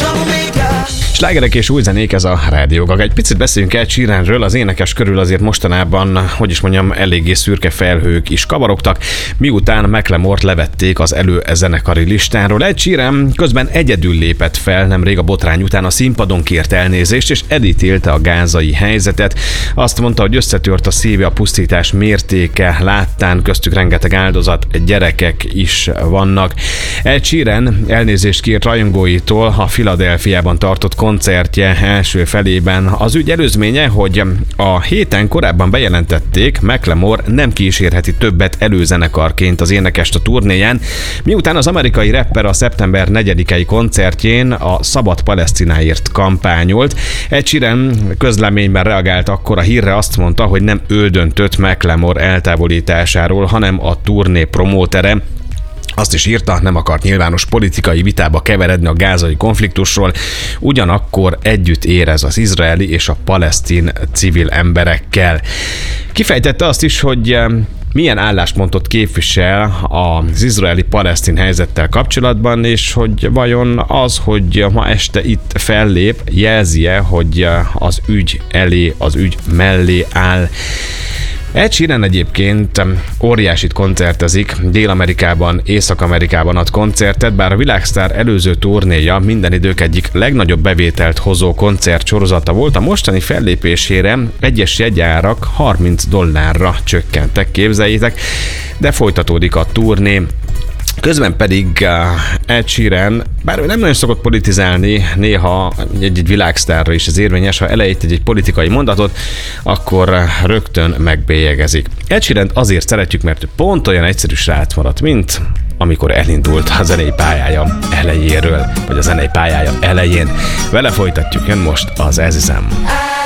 Slágerek és új zenék, ez a Rádió Gaga. Egy picit beszéljünk Ed Sheeranről, az énekes körül azért mostanában, hogy is mondjam, eléggé szürke felhők is kavarogtak, miután Macklemore-t levették az előzenekari listáról. Ed Sheeran közben egyedül lépett fel nemrég a botrány után, a színpadon kért elnézést, és elítélte a gázai helyzetet. Azt mondta, hogy összetört a szíve a pusztítás mértéke láttán, köztük rengeteg áldozat, gyerekek is vannak. Ed Sheeran elnézést kért rajongóitól a Philadelphiában tartott koncertje első felében. Az ügy előzménye, hogy a héten korábban bejelentették, Macklemore nem kísérheti többet előzenekarként az énekest a turnéján, miután az amerikai rapper a szeptember 4-i koncertjén a Szabad Palesztináért kampányolt. Ed Sheeran közleményben reagált akkor a hírre, azt mondta, hogy nem ő döntött Macklemore eltávolításáról, hanem a turné promótere. Azt is írta, nem akart nyilvános politikai vitába keveredni a gázai konfliktusról, ugyanakkor együtt érez az izraeli és a palesztin civil emberekkel. Kifejtette azt is, hogy milyen álláspontot képvisel az izraeli-palesztin helyzettel kapcsolatban, és hogy vajon az, hogy ma este itt fellép, jelzi-e, hogy az ügy elé, az ügy mellé áll. Ed Sheeran egyébként óriásit koncertezik, Dél-Amerikában, Észak-Amerikában ad koncertet, bár a világsztár előző turnéja minden idők egyik legnagyobb bevételt hozó koncertsorozata volt, a mostani fellépésére egyes jegyárak $30 csökkentek, képzeljétek, de folytatódik a turné. Közben pedig Ed Sheeran, bár ő nem nagyon szokott politizálni, néha egy világsztárra is ez érvényes, ha elejét egy politikai mondatot, akkor rögtön megbélyegezik. Ed Sheerant azért szeretjük, mert ő pont olyan egyszerű srác maradt, mint amikor elindult a zenei pályája elejéről, vagy a zenei pályája elején. Vele folytatjuk, jön most az Ez hiszem.